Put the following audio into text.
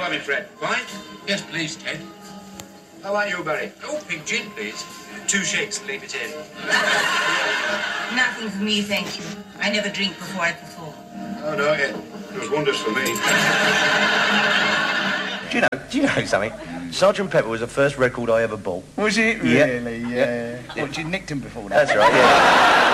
having, Fred? Wine? Yes, please, Ted. How about you, Barry? Oh, pink gin, please. 2 shakes and leave it in. Nothing for me, thank you. I never drink before I perform. Oh, no, it does wonders for me. Do you know something? Sergeant Pepper was the first record I ever bought. Was it Yeah. really? Yeah. What, you nicked him before that? That's right, yeah.